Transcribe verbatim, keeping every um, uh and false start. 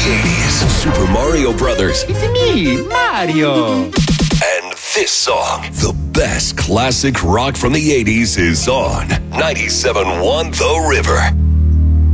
eighties. Super Mario Brothers. It's me, Mario. And this song, the best classic rock from the eighties, is on ninety-seven point one The River.